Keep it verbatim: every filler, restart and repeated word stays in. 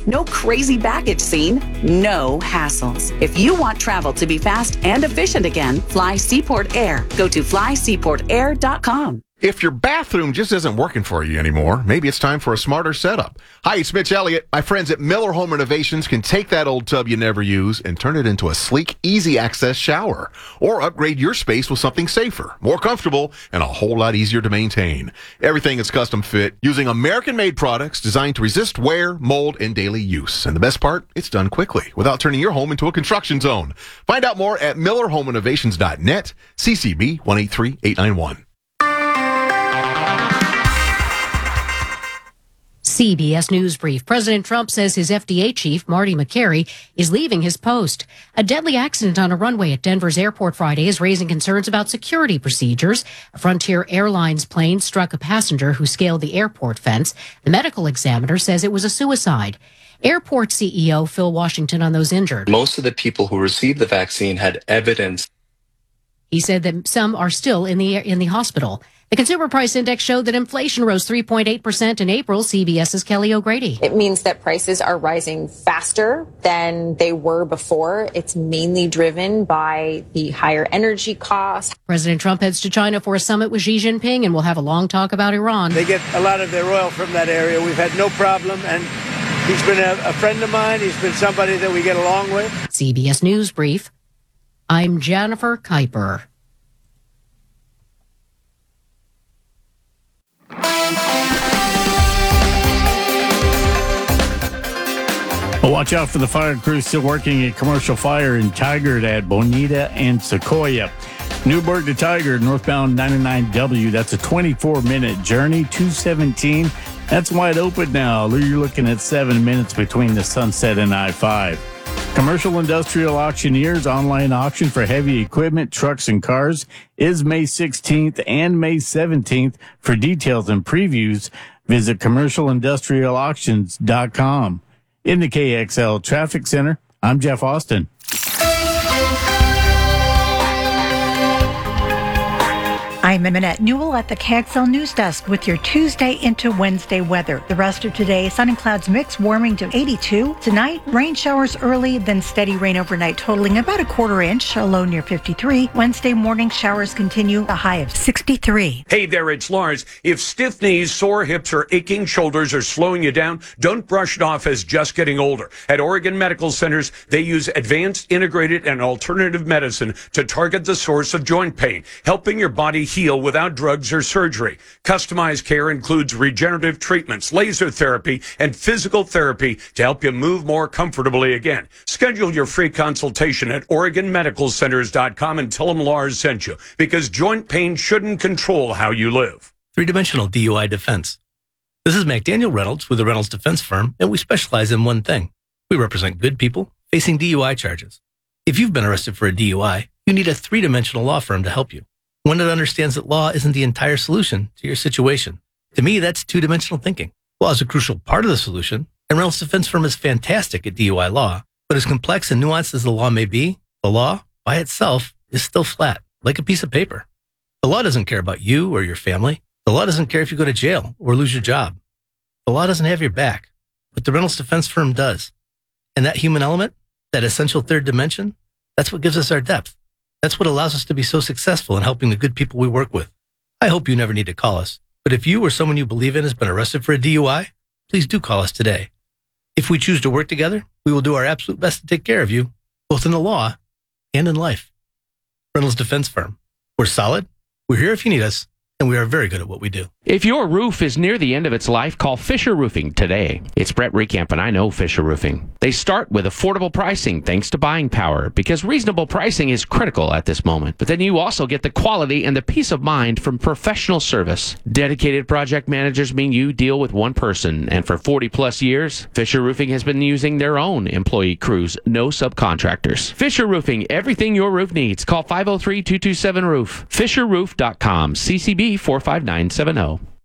No crazy baggage scene, no hassles. If you want travel to be fast and efficient again, fly Seaport Air. Go to fly seaport air dot com. If your bathroom just isn't working for you anymore, maybe it's time for a smarter setup. Hi, it's Mitch Elliott. My friends at Miller Home Renovations can take that old tub you never use and turn it into a sleek, easy-access shower. Or upgrade your space with something safer, more comfortable, and a whole lot easier to maintain. Everything is custom fit using American-made products designed to resist wear, mold, and daily use. And the best part, it's done quickly without turning your home into a construction zone. Find out more at miller home renovations dot net, C C B one eight three eight nine one. C B S News Brief. President Trump says his F D A chief, Marty Makary, is leaving his post. A deadly accident on a runway at Denver's airport Friday is raising concerns about security procedures. A Frontier Airlines plane struck a passenger who scaled the airport fence. The medical examiner says it was a suicide. Airport C E O Phil Washington on those injured. Most of the people who received the vaccine had evidence. He said that some are still in the in the hospital. The Consumer Price Index showed that inflation rose three point eight percent in April. CBS's Kelly O'Grady. It means that prices are rising faster than they were before. It's mainly driven by the higher energy costs. President Trump heads to China for a summit with Xi Jinping, and we'll have a long talk about Iran. They get a lot of their oil from that area. We've had no problem, and he's been a, a friend of mine. He's been somebody that we get along with. C B S News Brief. I'm Jennifer Kuiper. Well, watch out for the fire crew still working a commercial fire in Tigard at Bonita and Sequoia. Newburgh to Tigard, northbound ninety-nine W. That's a twenty-four minute journey. two seventeen. That's wide open now. You're looking at seven minutes between the Sunset and I five. Commercial Industrial Auctioneers online auction for heavy equipment, trucks, and cars is May sixteenth and May seventeenth. For details and previews, visit commercial industrial auctions dot com. In the K X L Traffic Center, I'm Jeff Austin. I'm Eminette Newell at the K X L News Desk with your Tuesday into Wednesday weather. The rest of today, sun and clouds mix, warming to eighty-two. Tonight, rain showers early, then steady rain overnight, totaling about a quarter inch, a low near fifty-three. Wednesday morning, showers continue, a high of sixty-three. Hey there, it's Lars. If stiff knees, sore hips, or aching shoulders are slowing you down, don't brush it off as just getting older. At Oregon Medical Centers, they use advanced, integrated, and alternative medicine to target the source of joint pain, helping your body heal heal without drugs or surgery. Customized care includes regenerative treatments, laser therapy, and physical therapy to help you move more comfortably again. Schedule your free consultation at Oregon Medical Centers dot com and tell them Lars sent you, because joint pain shouldn't control how you live. Three-dimensional D U I defense. This is McDaniel Reynolds with the Reynolds Defense Firm, and we specialize in one thing. We represent good people facing D U I charges. If you've been arrested for a D U I, you need a three-dimensional law firm to help you. One that understands that law isn't the entire solution to your situation. To me, that's two-dimensional thinking. Law is a crucial part of the solution, and Reynolds Defense Firm is fantastic at D U I law. But as complex and nuanced as the law may be, the law, by itself, is still flat, like a piece of paper. The law doesn't care about you or your family. The law doesn't care if you go to jail or lose your job. The law doesn't have your back, but the Reynolds Defense Firm does. And that human element, that essential third dimension, that's what gives us our depth. That's what allows us to be so successful in helping the good people we work with. I hope you never need to call us, but if you or someone you believe in has been arrested for a D U I, please do call us today. If we choose to work together, we will do our absolute best to take care of you, both in the law and in life. Reynolds Defense Firm. We're solid, we're here if you need us, and we are very good at what we do. If your roof is near the end of its life, call Fisher Roofing today. It's Brett Recamp, and I know Fisher Roofing. They start with affordable pricing thanks to buying power, because reasonable pricing is critical at this moment. But then you also get the quality and the peace of mind from professional service. Dedicated project managers mean you deal with one person, and for forty plus years, Fisher Roofing has been using their own employee crews, no subcontractors. Fisher Roofing, everything your roof needs. Call five oh three, two two seven, roof. fisher roof dot com, C C B four five nine seven zero.